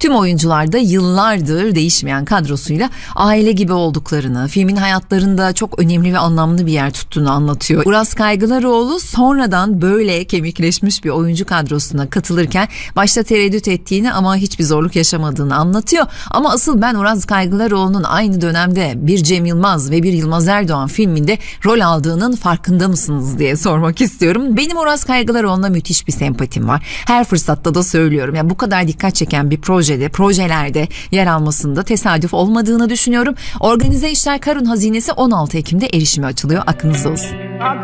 Tüm oyuncular da yıllardır değişmeyen kadrosuyla aile gibi olduklarını, filmin hayatlarında çok önemli ve anlamlı bir yer tuttuğunu anlatıyor. Uraz Kaygılaroğlu sonradan böyle kemikleşmiş bir oyuncu kadrosuna katılırken başta tereddüt ettiğini ama hiçbir zorluk yaşamadığını anlatıyor. Ama asıl ben Uraz Kaygılaroğlu'nun aynı dönemde bir Cem Yılmaz ve bir Yılmaz Erdoğan filminde rol aldığının farkında mısınız diye sormak istiyorum. Benim Uraz Kaygılaroğlu'na müthiş bir sempatim var. Her fırsatta da söylüyorum. Yani bu kadar dikkat çeken bir projelerde yer almasında tesadüf olmadığını düşünüyorum. Organize İşler Karun Hazinesi 16 Ekim'de erişime açılıyor. Aklınızda olsun.